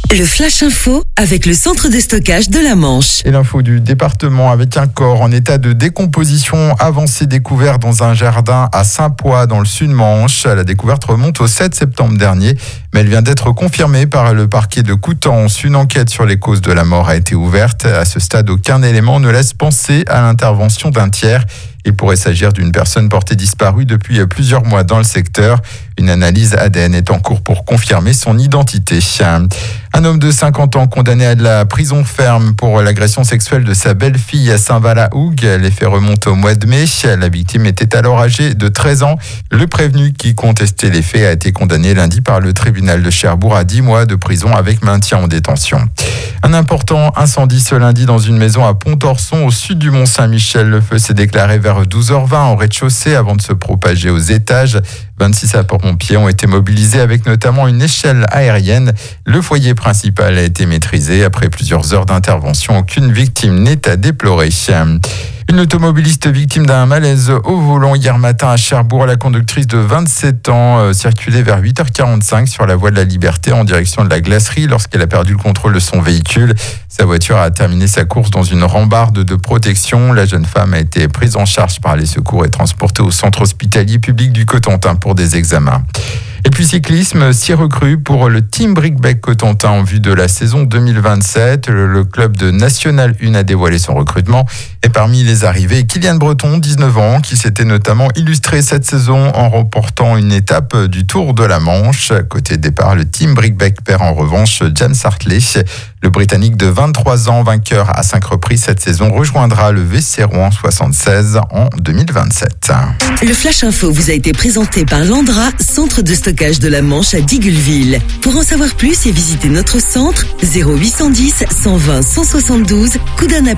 Le Flash Info avec le centre de stockage de la Manche. Et l'info du département avec un corps en état de décomposition avancé découvert dans un jardin à Saint-Pois dans le sud-Manche. La découverte remonte au 7 septembre dernier, mais elle vient d'être confirmée par le parquet de Coutances. Une enquête sur les causes de la mort a été ouverte. À ce stade, aucun élément ne laisse penser à l'intervention d'un tiers. Il pourrait s'agir d'une personne portée disparue depuis plusieurs mois dans le secteur. Une analyse ADN est en cours pour confirmer son identité. Un homme de 50 ans condamné à de la prison ferme pour l'agression sexuelle de sa belle-fille à Saint-Val-à-Hougue. Les faits remontent au mois de mai. La victime était alors âgée de 13 ans. Le prévenu qui contestait les faits a été condamné lundi par le tribunal de Cherbourg à 10 mois de prison avec maintien en détention. Un important incendie ce lundi dans une maison à Pont-Orson au sud du Mont-Saint-Michel. Le feu s'est déclaré vers 12h20 au rez-de-chaussée avant de se propager aux étages. 26 sapeurs-pompiers ont été mobilisés avec notamment une échelle aérienne. Le foyer principal a été maîtrisé. Après plusieurs heures d'intervention, aucune victime n'est à déplorer. Une automobiliste victime d'un malaise au volant hier matin à Cherbourg. La conductrice de 27 ans circulait vers 8h45 sur la voie de la Liberté en direction de la glacerie lorsqu'elle a perdu le contrôle de son véhicule. Sa voiture a terminé sa course dans une rambarde de protection. La jeune femme a été prise en charge par les secours et transportée au centre hospitalier public du Cotentin pour des examens. Et puis cyclisme, 6 recrues pour le Team Brickbeck Cotentin en vue de la saison 2027. Le club de National 1 a dévoilé son recrutement. Et parmi les arrivées, Kylian Breton, 19 ans, qui s'était notamment illustré cette saison en remportant une étape du Tour de la Manche. Côté départ, le Team Brickbeck perd en revanche James Hartley. Le Britannique de 23 ans, vainqueur à 5 reprises cette saison, rejoindra le VC Rouen 76 en 2027. Le Flash Info vous a été présenté par Landra, centre de stockage de la Manche à Digueulville. Pour en savoir plus et visiter notre centre, 0810 120 172, coup d'un appel.